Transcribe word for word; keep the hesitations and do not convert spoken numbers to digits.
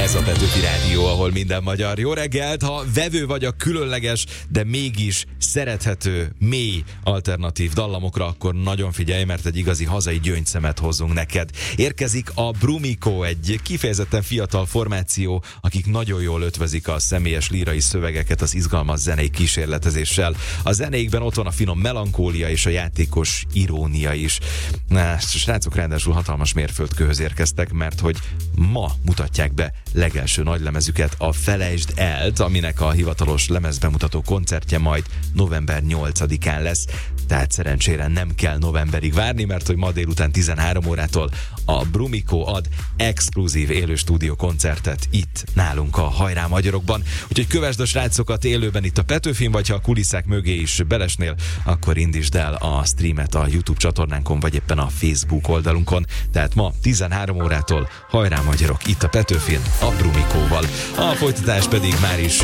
Ez a Petőfi Rádió, ahol minden magyar. Jó reggelt, ha vevő vagy a különleges, de mégis szerethető, mély alternatív dallamokra, akkor nagyon figyelj, mert egy igazi hazai gyöngyszemet hozzunk neked. Érkezik a Brumiko, egy kifejezetten fiatal formáció, akik nagyon jól ötvözik a személyes lírai szövegeket az izgalmas zenei kísérletezéssel. A zenéikben ott van a finom melankólia és a játékos irónia is. Na, srácok ráadásul hatalmas mérföldkőhöz érkeztek, mert hogy ma mutatják be legelső nagylemezüket, a Felejtsd Elt, aminek a hivatalos lemezbemutató koncertje majd november nyolcadikán lesz. Tehát szerencsére nem kell novemberig várni, mert hogy ma délután tizenhárom órától a Brumiko ad exkluzív élő stúdió koncertet itt nálunk a Hajrá Magyarokban. Úgyhogy kövesd a srácokat élőben itt a Petőfin, vagy ha a kulisszák mögé is belesnél, akkor indítsd el a streamet a YouTube csatornánkon, vagy éppen a Facebook oldalunkon. Tehát ma tizenhárom órától Hajrá Magyarok itt a Petőfin a Brumikóval. A folytatás pedig már is